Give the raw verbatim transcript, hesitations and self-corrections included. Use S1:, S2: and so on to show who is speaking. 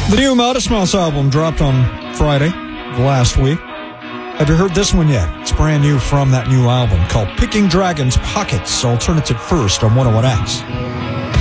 S1: The new Modest Mouse album dropped on Friday of last week. Have you heard this one yet? It's brand new from that new album called Picking Dragons Pockets, Alternative First on one oh one X.